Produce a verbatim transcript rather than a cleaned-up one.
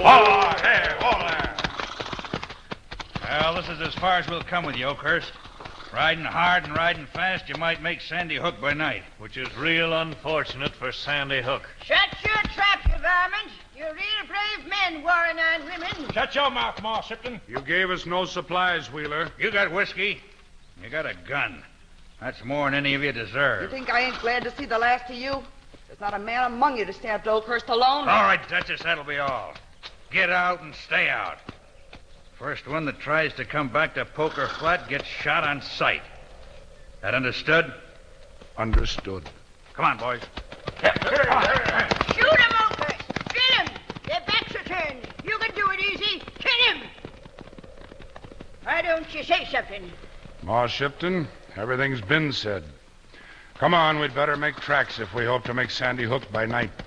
Oh, hey, whoa there. Well, this is as far as we'll come with you, Oakhurst. Riding hard and riding fast, you might make Sandy Hook by night. Which is real unfortunate for Sandy Hook. Shut your trap, you varmint. You're real brave men warring on women. Shut your mouth, Ma Shipton. You gave us no supplies, Wheeler. You got whiskey. You got a gun. That's more than any of you deserve. You think I ain't glad to see the last of you? There's not a man among you to stab Oakhurst alone. All right, Duchess, that'll be all. Get out and stay out. First one that tries to come back to Poker Flat gets shot on sight. That understood? Understood. Come on, boys. Shoot him, Oakhurst. Get him. Their backs are turned. You can do it easy. Kill him. Why don't you say something? Ma Shipton, everything's been said. Come on, we'd better make tracks if we hope to make Sandy Hook by night.